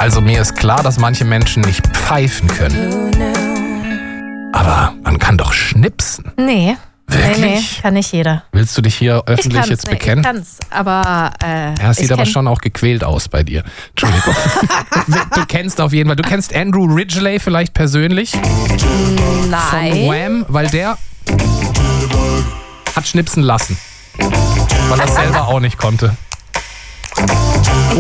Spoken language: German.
Also mir ist klar, dass manche Menschen nicht pfeifen können. Aber man kann doch schnipsen. Nee. Wirklich? Nee, kann nicht jeder. Willst du dich hier öffentlich jetzt bekennen? Ich kann's, aber Ja, es sieht aber schon auch gequält aus bei dir. Entschuldigung. Du kennst auf jeden Fall, du kennst Andrew Ridgeley vielleicht persönlich? Von Nein. Wham, weil der hat schnipsen lassen. Weil er es selber auch nicht konnte.